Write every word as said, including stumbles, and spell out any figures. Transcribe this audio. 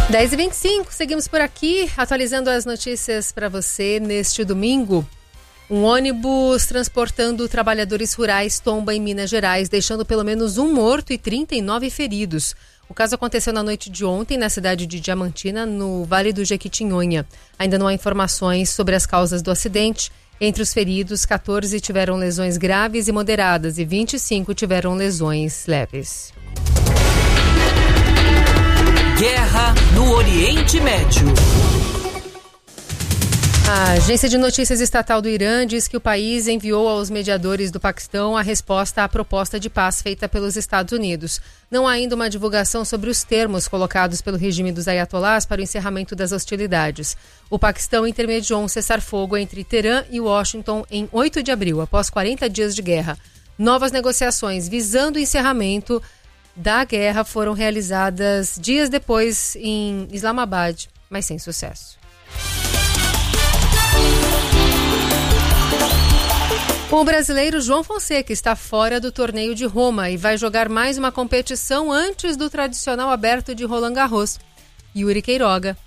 dez e vinte e cinco, seguimos por aqui, atualizando as notícias para você neste domingo. Um ônibus transportando trabalhadores rurais tomba em Minas Gerais, deixando pelo menos um morto e trinta e nove feridos. O caso aconteceu na noite de ontem na cidade de Diamantina, no Vale do Jequitinhonha. Ainda não há informações sobre as causas do acidente. Entre os feridos, quatorze tiveram lesões graves e moderadas e vinte e cinco tiveram lesões leves. Guerra no Oriente Médio. A agência de notícias estatal do Irã diz que o país enviou aos mediadores do Paquistão a resposta à proposta de paz feita pelos Estados Unidos. Não há ainda uma divulgação sobre os termos colocados pelo regime dos ayatolás para o encerramento das hostilidades. O Paquistão intermediou um cessar-fogo entre Teherã e Washington em oito de abril, após quarenta dias de guerra. Novas negociações visando o encerramento da guerra foram realizadas dias depois em Islamabad, mas sem sucesso. O brasileiro João Fonseca está fora do torneio de Roma e vai jogar mais uma competição antes do tradicional aberto de Roland Garros. Yuri Queiroga